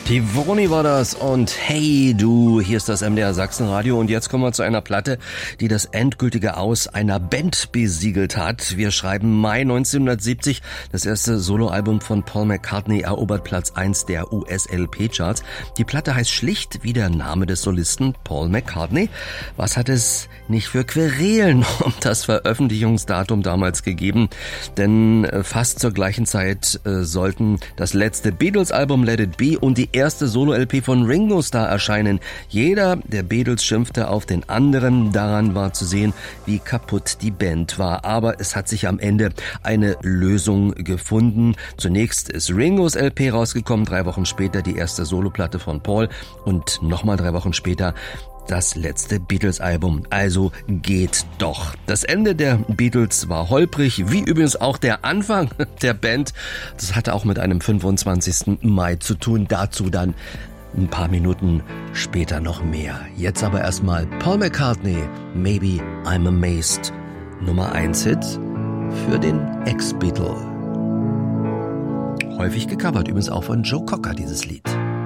Tivoni war das und hey du, hier ist das MDR Sachsenradio und jetzt kommen wir zu einer Platte, die das endgültige Aus einer Band besiegelt hat. Wir schreiben Mai 1970, das erste Soloalbum von Paul McCartney erobert Platz 1 der US-LP-Charts. Die Platte heißt schlicht wie der Name des Solisten Paul McCartney. Was hat es nicht für Querelen um das Veröffentlichungsdatum damals gegeben? Denn fast zur gleichen Zeit sollten das letzte Beatles-Album Let It Be und die erste Solo-LP von Ringo Starr erscheinen. Jeder der Beatles schimpfte auf den anderen. Daran war zu sehen, wie kaputt die Band war. Aber es hat sich am Ende eine Lösung gefunden. Zunächst ist Ringos LP rausgekommen, 3 Wochen später die erste Soloplatte von Paul und nochmal 3 Wochen später das letzte Beatles-Album. Also geht doch. Das Ende der Beatles war holprig, wie übrigens auch der Anfang der Band. Das hatte auch mit einem 25. Mai zu tun. Dazu dann ein paar Minuten später noch mehr. Jetzt aber erstmal Paul McCartney, Maybe I'm Amazed. Nummer 1 Hit für den Ex-Beatle. Häufig gecovert, übrigens auch von Joe Cocker, dieses Lied.